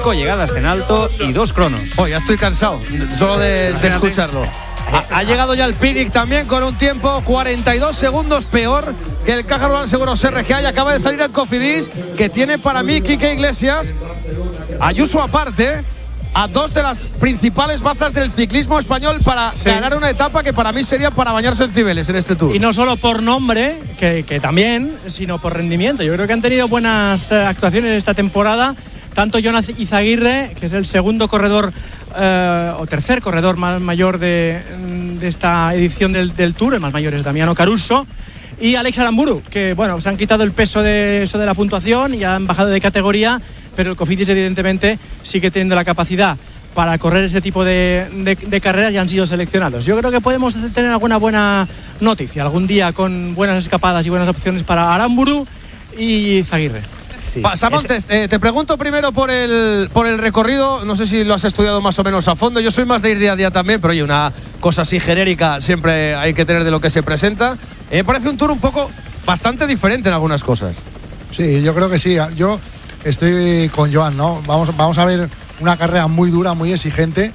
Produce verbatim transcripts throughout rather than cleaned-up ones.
cinco llegadas en alto y dos cronos. Oh, ya estoy cansado solo de, de escucharlo. Ha, ha llegado ya el Pinic también con un tiempo cuarenta y dos segundos peor que el Caja Rural Seguros R G A, y acaba de salir el Cofidis, que tiene para mí Quique Iglesias, Ayuso aparte, a dos de las principales bazas del ciclismo español para sí. ganar una etapa que para mí sería para bañarse en Cibeles en este Tour. Y no solo por nombre, que, que también, sino por rendimiento. Yo creo que han tenido buenas eh, actuaciones esta temporada. Tanto Jonas Izaguirre, que es el segundo corredor eh, o tercer corredor más mayor de, de esta edición del, del Tour, el más mayor es Damiano Caruso, y Alex Aramburu, que bueno, se han quitado el peso de eso de la puntuación y han bajado de categoría, pero el Cofidis evidentemente sigue teniendo la capacidad para correr este tipo de, de, de carreras y han sido seleccionados. Yo creo que podemos tener alguna buena noticia algún día con buenas escapadas y buenas opciones para Aramburu y Izaguirre. Sí. Pasamontes, eh, te pregunto primero por el por el recorrido, no sé si lo has estudiado más o menos a fondo. Yo soy más de ir día a día también, pero oye, una cosa así genérica siempre hay que tener de lo que se presenta. Eh, me parece un Tour un poco bastante diferente en algunas cosas. Sí, yo creo que sí. Yo estoy con Joan, ¿no? Vamos, vamos a ver una carrera muy dura, muy exigente.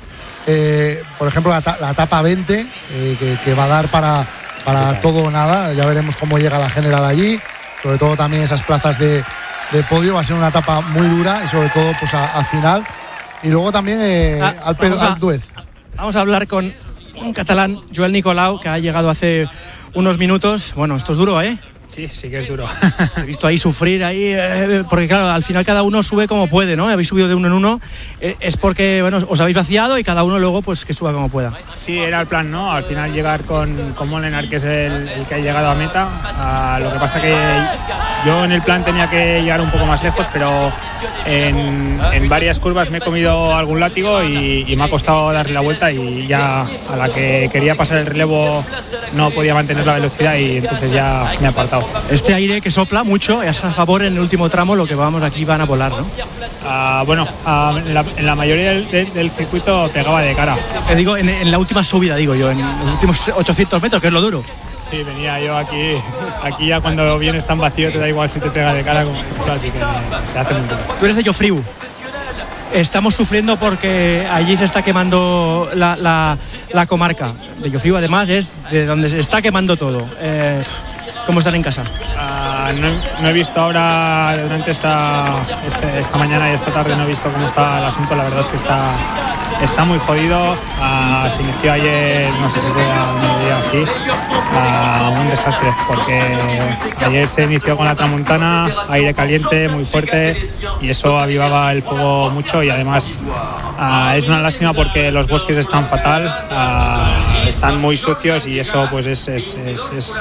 Eh, por ejemplo, la, la etapa veinte, eh, que, que va a dar para, para todo o nada. Ya veremos cómo llega la general allí. Sobre todo también esas plazas de de podio, va a ser una etapa muy dura y sobre todo pues al final. Y luego también eh, ah, Alpe d'Huez. Vamos a hablar con un catalán, Joel Nicolau, que ha llegado hace unos minutos. Bueno, esto es duro, ¿eh? Sí, sí que es duro. He visto ahí sufrir, ahí, eh, porque claro, al final cada uno sube como puede, ¿no? Habéis subido de uno en uno, eh, es porque, bueno, os habéis vaciado y cada uno luego pues que suba como pueda. Sí, era el plan, ¿no? Al final llegar con, con Molenaar, que es el, el que ha llegado a meta. Ah, lo que pasa que yo en el plan tenía que llegar un poco más lejos, pero en, en varias curvas me he comido algún látigo y, y me ha costado darle la vuelta, y ya a la que quería pasar el relevo no podía mantener la velocidad y entonces ya me he apartado. Este aire que sopla mucho es a favor en el último tramo, lo que vamos aquí van a volar, ¿no? Uh, bueno, uh, en, la, en la mayoría del, del, del circuito pegaba de cara. Te digo, en, en la última subida, digo yo, en los últimos ochocientos metros, que es lo duro. Sí, venía yo aquí, aquí ya cuando vienes tan vacío te da igual si te pega de cara, como, así que se hace muy duro. Tú eres de Llofriu. Estamos sufriendo porque allí se está quemando la, la, la comarca. De Llofriu, además, es de donde se está quemando todo. Eh, ¿Cómo están en casa? Uh, no, no he visto ahora, durante esta, este, esta mañana y esta tarde no he visto cómo está el asunto. La verdad es que está, está muy jodido. Uh, se inició ayer, no sé si fue a un día así, uh, un desastre, porque ayer se inició con la tramontana, aire caliente muy fuerte, y eso avivaba el fuego mucho, y además uh, es una lástima porque los bosques están fatal, uh, están muy sucios, y eso pues es, es, es, es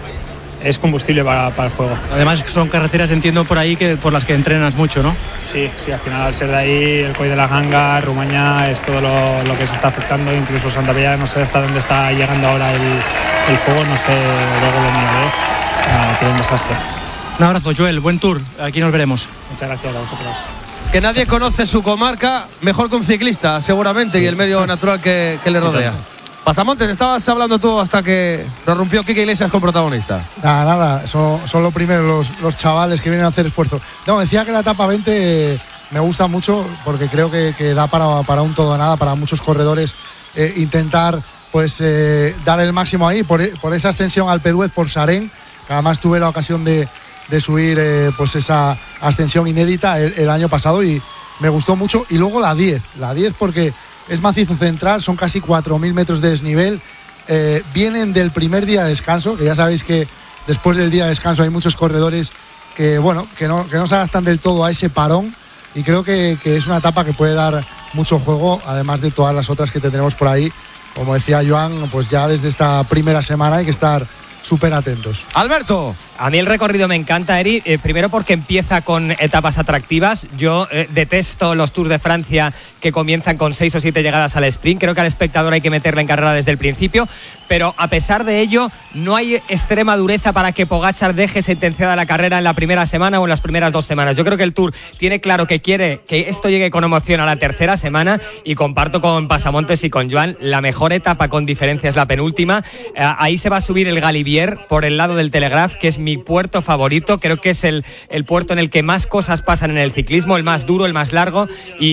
es combustible para, para el fuego. Además son carreteras, entiendo, por ahí que por las que entrenas mucho, ¿no? Sí, sí, al final al ser de ahí, el Coll de la Ganga, Rumaña, es todo lo, lo que se está afectando, incluso Santa Bella, no sé hasta dónde está llegando ahora el, el fuego, no sé, luego lo miraré, ah, que es un desastre. Un abrazo, Joel, buen tour, aquí nos veremos. Muchas gracias a vosotros. Que nadie conoce su comarca mejor que un ciclista, seguramente, sí. Y el medio natural que, que le rodea. Pasamontes, estabas hablando tú hasta que prorrumpió Quique Iglesias con protagonista. Nada, nada, son, son lo primero los, los chavales que vienen a hacer esfuerzo. No, decía que la etapa veinte me gusta mucho porque creo que, que da para, para un todo o nada, para muchos corredores eh, intentar pues eh, dar el máximo ahí, por, por esa extensión Alpe d'Huez, por Sarén, que además tuve la ocasión de, de subir eh, pues esa ascensión inédita el, el año pasado y me gustó mucho. Y luego la diez, la diez porque es macizo central, son casi cuatro mil metros de desnivel, eh, vienen del primer día de descanso, que ya sabéis que después del día de descanso hay muchos corredores que, bueno, que no, que no se adaptan del todo a ese parón, y creo que, que es una etapa que puede dar mucho juego, además de todas las otras que tendremos por ahí. Como decía Joan, pues ya desde esta primera semana hay que estar súper atentos. Alberto. A mí el recorrido me encanta, Eri, eh, primero porque empieza con etapas atractivas. Yo eh, detesto los Tours de Francia que comienzan con seis o siete llegadas al sprint. Creo que al espectador hay que meterle en carrera desde el principio, pero a pesar de ello no hay extrema dureza para que Pogačar deje sentenciada la carrera en la primera semana o en las primeras dos semanas. Yo creo que el Tour tiene claro que quiere que esto llegue con emoción a la tercera semana, y comparto con Pasamontes y con Joan, la mejor etapa con diferencia es la penúltima. Eh, ahí se va a subir el Galibier por el lado del Telegraph, que es mi puerto favorito. Creo que es el, el puerto en el que más cosas pasan en el ciclismo, el más duro, el más largo, y